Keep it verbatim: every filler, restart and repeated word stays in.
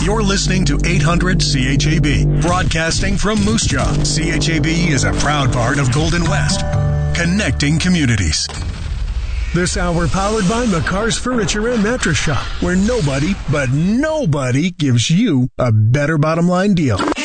You're listening to eight hundred C H A B, broadcasting from Moose Jaw. C H A B is a proud part of Golden West, connecting communities. This hour powered by McCarr's Furniture and Mattress Shop, where nobody, but nobody, gives you a better bottom line deal.